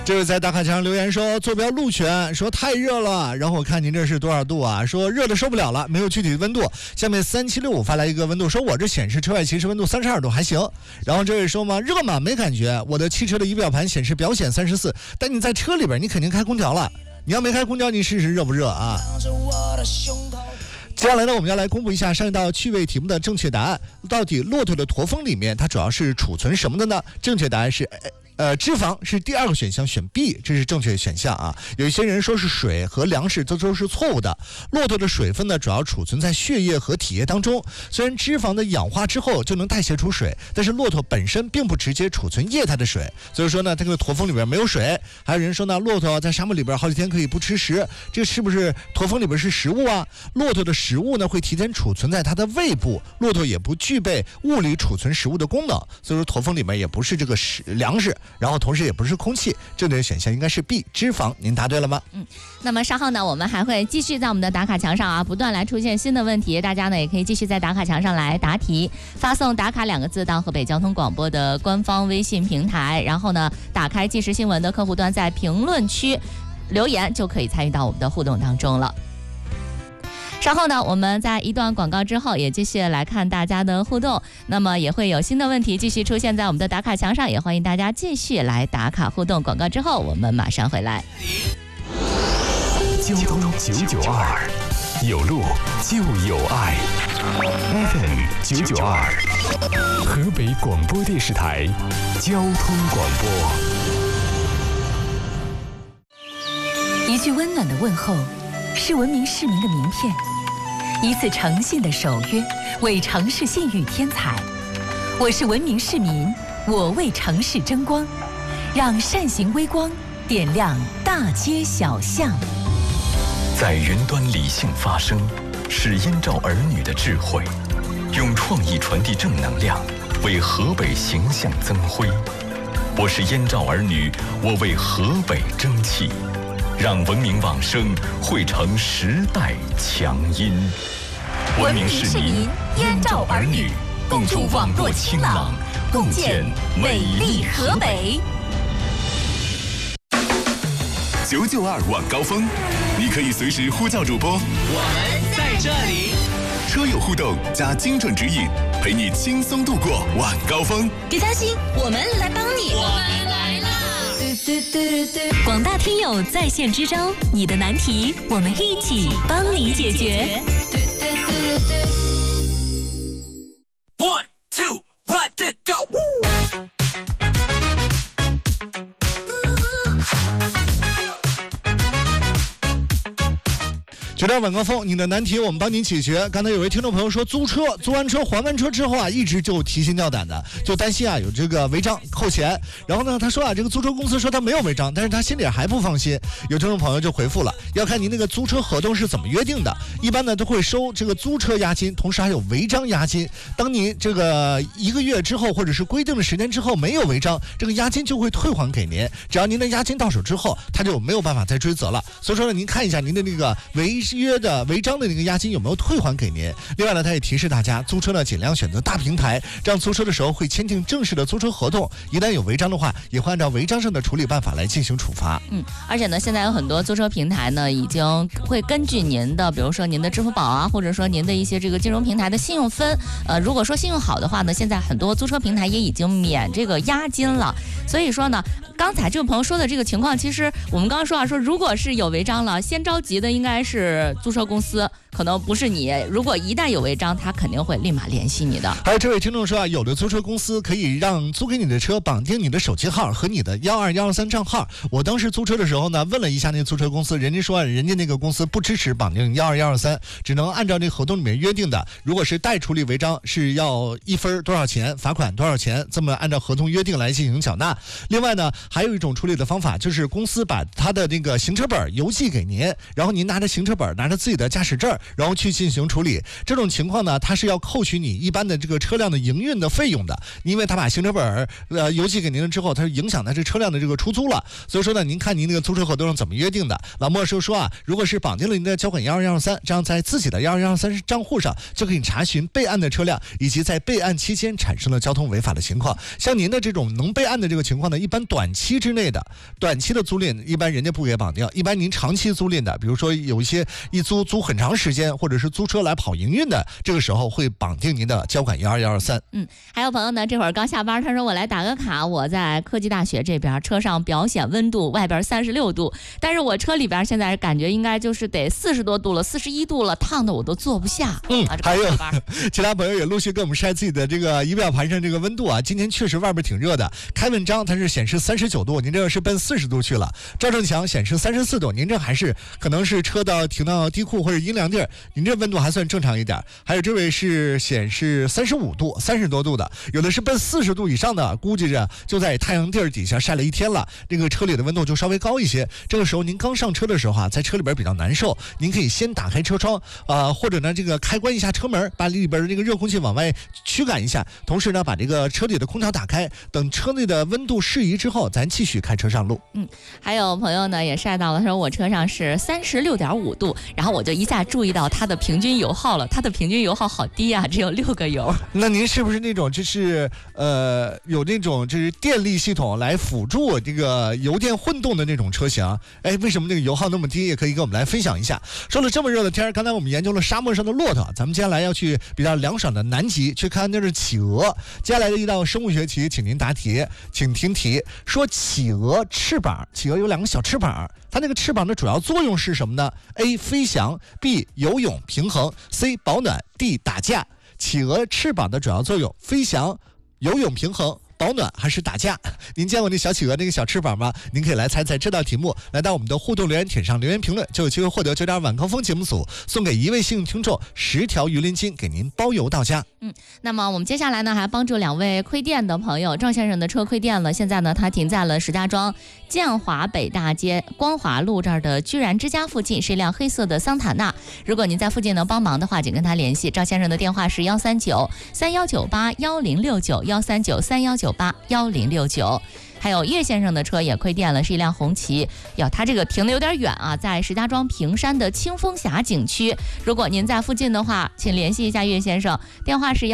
这位在打卡墙上留言说坐标路权，说太热了，然后我看您这是多少度啊？说热的受不了了，没有具体的温度。下面3765发来一个温度，说我这显示车外其实温度32度还行。然后这位说嘛，热吗？没感觉，我的汽车的仪表盘显示表显34，但你在车里边你肯定开空调了，你要没开空调你试试热不热啊？接下来呢，我们要来公布一下上一道趣味题目的正确答案。到底骆驼的驼峰里面它主要是储存什么的呢？正确答案是脂肪是第二个选项，选 B， 这是正确选项啊。有一些人说是水和粮食，这都是错误的。骆驼的水分呢，主要储存在血液和体液当中。虽然脂肪的氧化之后就能代谢出水，但是骆驼本身并不直接储存液态的水，所以说呢，这个驼峰里边没有水。还有人说呢，骆驼在沙漠里边好几天可以不吃食，这是不是驼峰里边是食物啊？骆驼的食物呢会提前储存在它的胃部，骆驼也不具备物理储存食物的功能，所以说驼峰里面也不是这个粮食。然后同时也不是空气，正确的选项应该是 B， 脂肪。您答对了吗？ 那么稍后呢，我们还会继续在我们的打卡墙上啊，不断来出现新的问题，大家呢也可以继续在打卡墙上来答题，发送打卡2个字到河北交通广播的官方微信平台，然后呢打开即时新闻的客户端，在评论区留言就可以参与到我们的互动当中了。稍后呢，我们在一段广告之后也继续来看大家的互动，那么也会有新的问题继续出现在我们的打卡墙上，也欢迎大家继续来打卡互动。广告之后我们马上回来。 交通992，有路就有爱。FM 992，河北广播电视台交通广播。 一句温暖的问候，是文明市民的名片。一次诚信的守约，为城市信誉添彩。我是文明市民，我为城市争光，让善行微光点亮大街小巷。 在云端理性发声，是燕赵儿女的智慧，用创意传递正能量，为河北形象增辉。我是燕赵儿女，我为河北争气。让文明往生汇成时代强音。 文明市民，燕赵儿女，共筑网络清朗，共建美丽河北。 992晚高峰，你可以随时呼叫主播， 我们在这里。 车友互动加精准指引，陪你轻松度过晚高峰。 别担心，我们来帮你。 我们来了。 广大听友在线支招，你的难题我们一起帮你解决。 One, two, let it go。 9点晚高峰，你的难题我们帮您解决。刚才有位听众朋友说，租车租完车还完车之后啊，一直就提心吊胆的，就担心啊有这个违章扣钱。然后呢，他说啊，这个租车公司说他没有违章，但是他心里还不放心。有听众朋友就回复了，要看您那个租车合同是怎么约定的。一般呢都会收这个租车押金，同时还有违章押金。当您这个1个月之后，或者是规定的时间之后没有违章，这个押金就会退还给您。只要您的押金到手之后，他就没有办法再追责了。所以说呢，您看一下您的那个违章的那个押金有没有退还给您。另外呢，他也提示大家，租车呢尽量选择大平台，这样租车的时候会签订正式的租车合同，一旦有违章的话，也会按照违章上的处理办法来进行处罚。 而且呢，现在有很多租车平台呢，已经会根据您的，比如说您的支付宝啊，或者说您的一些这个金融平台的信用分，如果说信用好的话呢，现在很多租车平台也已经免这个押金了。所以说呢，刚才这位朋友说的这个情况，其实我们刚刚说啊，说如果是有违章了，先着急的应该是租车公司，可能不是你。如果一旦有违章，他肯定会立马联系你的。 还有这位听众说啊，有的租车公司可以让租给你的车绑定你的手机号和你的121、123账号。我当时租车的时候呢，问了一下那个租车公司，人家说人家那个公司不支持绑定121、123，只能按照那个合同里面约定的，如果是代处理违章是要1分多少钱，罚款多少钱，这么按照合同约定来进行缴纳。另外呢，还有一种处理的方法，就是公司把他的那个行车本邮寄给您，然后您拿着行车本，拿着自己的驾驶证， 然后去进行处理。这种情况呢，它是要扣取你一般的这个车辆的营运的费用的，因为它把行车本邮寄给您了之后，它是影响它这车辆的这个出租了。所以说呢，您看您那个租车合同上怎么约定的。老莫说啊，如果是绑定了您的交款12123，这样在自己的12123账户上就可以查询备案的车辆以及在备案期间产生了交通违法的情况。像您的这种能备案的这个情况呢，一般短期之内的短期的租赁，一般人家不给绑定。一般您长期租赁的，比如说有一些一租很长时间，或者是租车来跑营运的，这个时候会绑定您的交款12123。 还有朋友呢，这会儿刚下班，他说我来打个卡，我在科技大学这边，车上表显温度外边36度，但是我车里边现在感觉应该就是得40多度了，41度了，烫的我都坐不下。 还有其他朋友也陆续给我们晒自己的这个仪表盘上这个温度啊，今天确实外边挺热的。开文章它是显示39度，您这个是奔40度去了。赵正强显示34度，您这还是可能是车停到地库或者阴凉地儿，您这温度还算正常一点。还有这位是显示35度，30多度的，有的是奔40度以上的，估计着就在太阳地儿底下晒了一天了，这个车里的温度就稍微高一些。这个时候您刚上车的时候啊，在车里边比较难受，您可以先打开车窗或者呢这个开关一下车门，把里边的这个热空气往外驱赶一下，同时呢把这个车里的空调打开，等车内的温度适宜之后，咱继续开车上路。 还有朋友呢也晒到了，说我车上是36.5度，然后我就一下注意到它的平均油耗了，它的平均油耗好低啊，只有6个油。 那您是不是那种就是有那种就是电力系统来辅助这个油电混动的那种车型？哎，为什么这个油耗那么低？也可以跟我们来分享一下。说了这么热的天，刚才我们研究了沙漠上的骆驼，咱们接下来要去比较凉爽的南极去看那是企鹅。接下来的一道生物学题，请您答题，请听题。说企鹅翅膀，企鹅有2个小翅膀，它那个翅膀的主要作用是什么呢？ A. 飞翔， B. 游泳平衡， C. 保暖， D. 打架。企鹅翅膀的主要作用，飞翔、游泳平衡、保暖还是打架？您见过那小企鹅那个小翅膀吗？您可以来猜猜这道题目，来到我们的互动留言帖上留言评论，就有机会获得9点晚高峰节目组送给一位幸运听众10条鱼鳞巾，给您包邮到家。 那么我们接下来呢，还帮助2位亏电的朋友。赵先生的车亏电了，现在呢他停在了石家庄建华北大街光华路这儿的居然之家附近，是一辆黑色的桑塔纳。如果您在附近能帮忙的话，请跟他联系。赵先生的电话是139-3198-1069，139-3198-1069。还有叶先生的车也亏电了，是一辆红旗，他这个停的有点远啊，在石家庄平山的清风峡景区。如果您在附近的话，请联系一下叶先生，电话是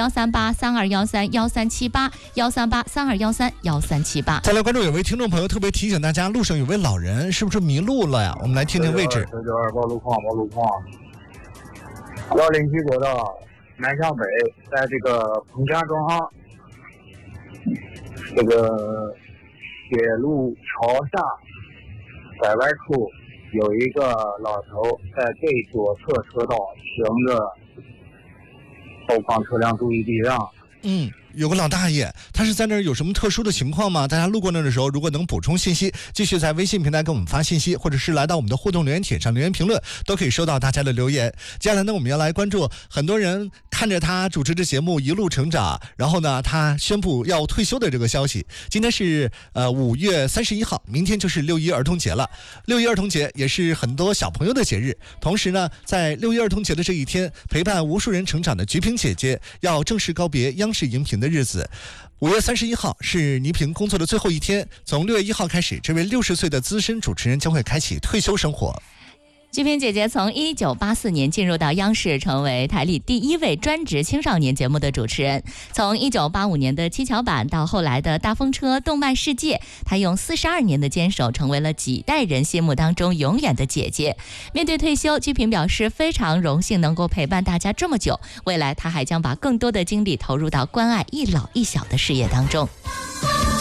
138-3213-1378，138-3213-1378。 再来关注有位听众朋友特别提醒大家，路上有位老人是不是迷路了呀？我们来听听位置。 992报路况107国道南向北，在这个彭家庄这个铁路桥下拐弯处有一个老头在最左侧车道停着，后方车辆注意避让。 有个老大爷，他是在那儿有什么特殊的情况吗？大家路过那儿的时候，如果能补充信息，继续在微信平台给我们发信息，或者是来到我们的互动留言帖上留言评论，都可以收到大家的留言。接下来呢，我们要来关注很多人看着他主持的节目一路成长，然后呢，他宣布要退休的这个消息。今天是5月31号，明天就是6一儿童节了。6一儿童节也是很多小朋友的节日，同时呢，在6一儿童节的这一天，陪伴无数人成长的菊萍姐姐要正式告别央视荧屏的日子。5月31号是倪萍工作的最后一天，从6月1号开始，这位60岁的资深主持人将会开启退休生活。 菊萍姐姐从1984年进入到央视，成为台里第1位专职青少年节目的主持人。从1985年的七巧板到后来的大风车、动漫世界，她用42年的坚守，成为了几代人心目当中永远的姐姐。面对退休，菊萍表示非常荣幸能够陪伴大家这么久，未来她还将把更多的精力投入到关爱一老一小的事业当中。